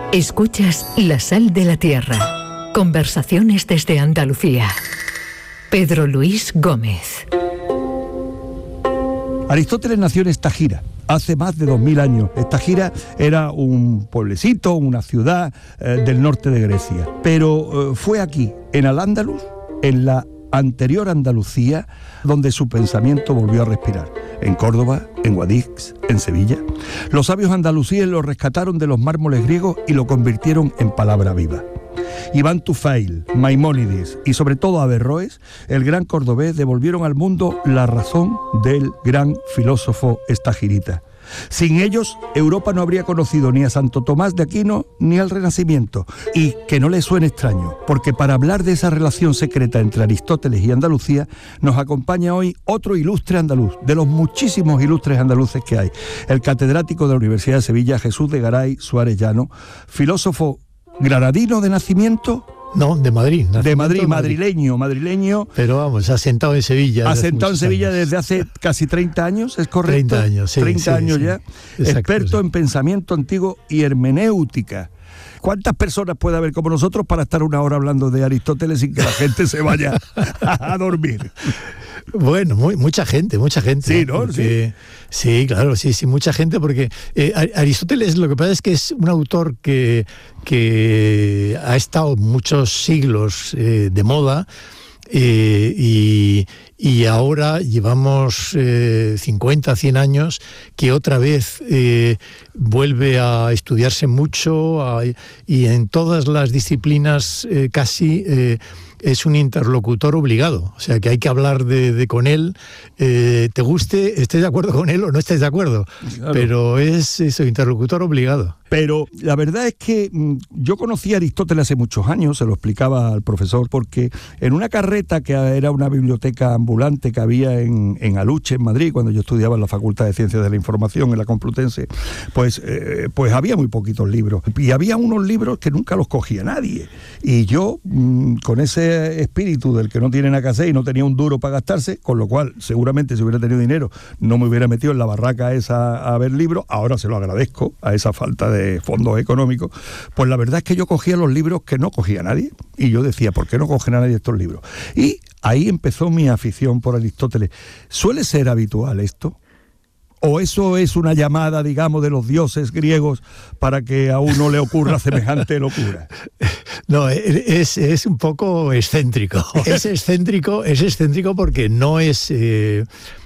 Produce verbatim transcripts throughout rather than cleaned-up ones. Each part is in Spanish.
Escuchas La Sal de la Tierra. Conversaciones desde Andalucía. Pedro Luis Gómez. Aristóteles nació en Estagira hace más de dos mil años. Estagira era un pueblecito, una ciudad eh, del norte de Grecia. Pero eh, fue aquí, en Al-Ándalus, en la anterior Andalucía, donde su pensamiento volvió a respirar. En Córdoba, en Guadix, en Sevilla. Los sabios andalusíes lo rescataron de los mármoles griegos y lo convirtieron en palabra viva. Iván Tufail, Maimónides y sobre todo Averroes, el gran cordobés, devolvieron al mundo la razón del gran filósofo estagirita. Sin ellos, Europa no habría conocido ni a Santo Tomás de Aquino ni al Renacimiento. Y que no le suene extraño, porque para hablar de esa relación secreta entre Aristóteles y Andalucía, nos acompaña hoy otro ilustre andaluz, de los muchísimos ilustres andaluces que hay, el catedrático de la Universidad de Sevilla, Jesús de Garay Suárez Llano, filósofo granadino de nacimiento. No, de Madrid. De Madrid, madrileño, madrileño. Pero vamos, asentado en Sevilla. Asentado en Sevilla desde hace casi treinta años, ¿es correcto? treinta años, sí. treinta sí, años sí. ya. Exacto, experto sí. en pensamiento antiguo y hermenéutica. ¿Cuántas personas puede haber como nosotros para estar una hora hablando de Aristóteles sin que la gente se vaya a dormir? Bueno, muy, mucha gente, mucha gente. Sí, ¿no? Porque, sí. sí, claro, sí, sí, mucha gente, porque eh, Aristóteles, lo que pasa es que es un autor que, que ha estado muchos siglos eh, de moda, eh, y, y ahora llevamos eh, cincuenta, cien años que otra vez eh, vuelve a estudiarse mucho, a, y en todas las disciplinas eh, casi... Eh, es un interlocutor obligado, o sea que hay que hablar de, de con él, eh, te guste, estés de acuerdo con él o no estés de acuerdo, claro. Pero es eso, interlocutor obligado. Pero la verdad es que mmm, yo conocí a Aristóteles hace muchos años, se lo explicaba al profesor, porque en una carreta que era una biblioteca ambulante que había en, en Aluche, en Madrid, cuando yo estudiaba en la Facultad de Ciencias de la Información, en la Complutense, pues, eh, pues había muy poquitos libros, y había unos libros que nunca los cogía nadie, y yo mmm, con ese espíritu del que no tiene nada que hacer y no tenía un duro para gastarse, con lo cual seguramente si hubiera tenido dinero no me hubiera metido en la barraca esa a ver libros. Ahora se lo agradezco a esa falta de fondos económicos. Pues la verdad es que yo cogía los libros que no cogía nadie y yo decía, ¿por qué no cogen a nadie estos libros? Y ahí empezó mi afición por Aristóteles. ¿Suele ser habitual esto? ¿O eso es una llamada, digamos, de los dioses griegos para que a uno le ocurra semejante locura? No, es, es un poco excéntrico. Es excéntrico, es excéntrico porque no es, eh,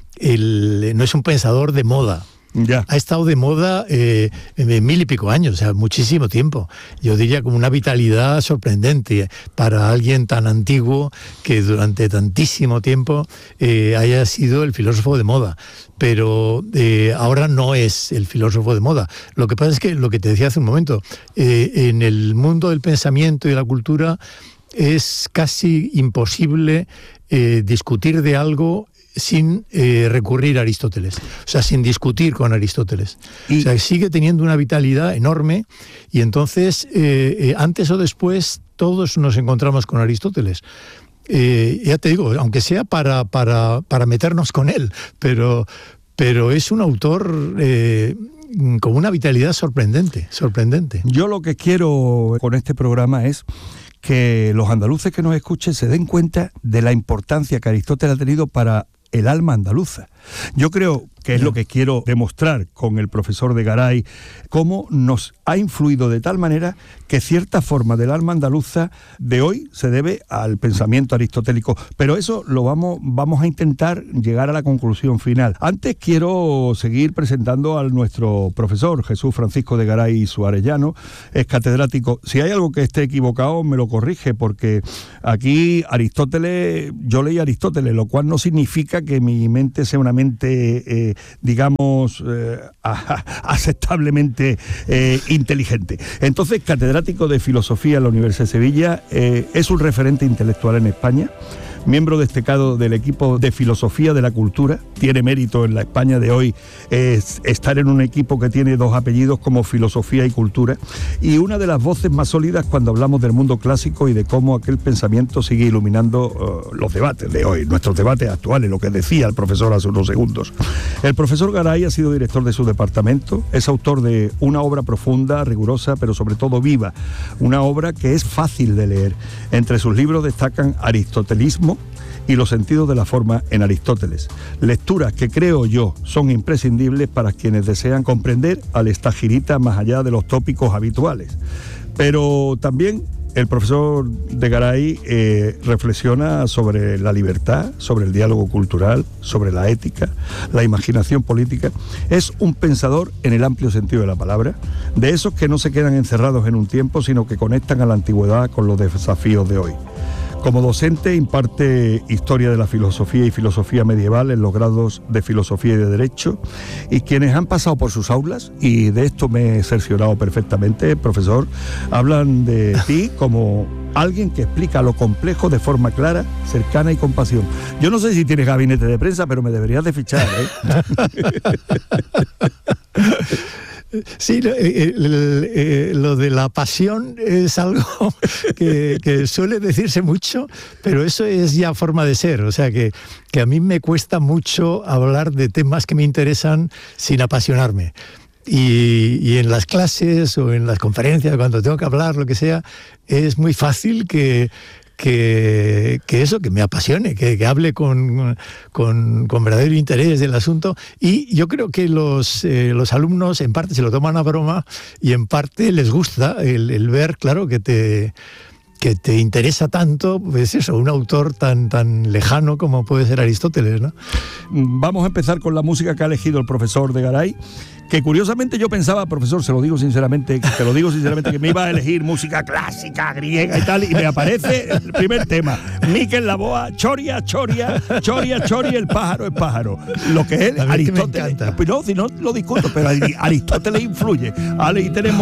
el, no es un pensador de moda. Ya. Ha estado de moda eh, mil y pico años, o sea, muchísimo tiempo. Yo diría como una vitalidad sorprendente para alguien tan antiguo que durante tantísimo tiempo eh, haya sido el filósofo de moda. Pero eh, ahora no es el filósofo de moda. Lo que pasa es que, lo que te decía hace un momento, eh, en el mundo del pensamiento y de la cultura es casi imposible eh, discutir de algo sin eh, recurrir a Aristóteles, o sea, sin discutir con Aristóteles. Y... o sea, sigue teniendo una vitalidad enorme y entonces, eh, eh, antes o después, todos nos encontramos con Aristóteles. Eh, ya te digo, aunque sea para, para, para meternos con él, pero, pero es un autor... Eh, con una vitalidad sorprendente, sorprendente. Yo lo que quiero con este programa es que los andaluces que nos escuchen se den cuenta de la importancia que Aristóteles ha tenido para el alma andaluza. Yo creo que es lo que quiero demostrar con el profesor de Garay, cómo nos ha influido de tal manera que cierta forma del alma andaluza de hoy se debe al pensamiento aristotélico. Pero eso lo vamos, vamos a intentar llegar a la conclusión final. Antes quiero seguir presentando a nuestro profesor, Jesús Francisco de Garay Suárez Llano, es catedrático. Si hay algo que esté equivocado, me lo corrige, porque aquí Aristóteles, yo leí Aristóteles, lo cual no significa que mi mente sea una mente, eh, digamos, eh, aceptablemente eh, inteligente. Entonces, catedrático de Filosofía en la Universidad de Sevilla, eh, es un referente intelectual en España. miembro destacado del equipo de filosofía de la cultura. Tiene mérito en la España de hoy es estar en un equipo que tiene dos apellidos como filosofía y cultura, y una de las voces más sólidas cuando hablamos del mundo clásico y de cómo aquel pensamiento sigue iluminando uh, los debates de hoy, nuestros debates actuales, lo que decía el profesor hace unos segundos. El profesor Garay ha sido director de su departamento, es autor de una obra profunda, rigurosa, pero sobre todo viva, una obra que es fácil de leer. Entre sus libros destacan Aristotelismo y los sentidos de la forma en Aristóteles. Lecturas que creo yo son imprescindibles para quienes desean comprender al estagirita más allá de los tópicos habituales. Pero también el profesor de Garay eh, reflexiona sobre la libertad, sobre el diálogo cultural, sobre la ética, la imaginación política. Es un pensador en el amplio sentido de la palabra, de esos que no se quedan encerrados en un tiempo, sino que conectan a la antigüedad con los desafíos de hoy. Como docente imparte historia de la filosofía y filosofía medieval en los grados de filosofía y de derecho, y quienes han pasado por sus aulas, y de esto me he cerciorado perfectamente, profesor, hablan de ti como alguien que explica lo complejo de forma clara, cercana y con pasión. Yo no sé si tienes gabinete de prensa, pero me deberías de fichar, ¿eh? Sí, lo, eh, lo de la pasión es algo que, que suele decirse mucho, pero eso es ya forma de ser. O sea, que, que a mí me cuesta mucho hablar de temas que me interesan sin apasionarme. Y, y en las clases o en las conferencias, cuando tengo que hablar, lo que sea, es muy fácil que... Que, que eso, que me apasione, que, que hable con, con, con verdadero interés del asunto. Y yo creo que los, eh, los alumnos en parte se lo toman a broma y en parte les gusta el, el ver, claro, que te, que te interesa tanto, pues eso, un autor tan, tan lejano como puede ser Aristóteles, ¿no? Vamos a empezar con la música que ha elegido el profesor de Garay, que curiosamente yo pensaba, profesor, se lo digo sinceramente, te lo digo sinceramente, que me iba a elegir música clásica, griega y tal, y me aparece el primer tema, Miquel Laboa, Choria, Choria, Choria, Choria, el pájaro es pájaro. Lo que es Aristóteles. Pues no, si no lo discuto, pero Aristóteles influye. Vale, y tenemos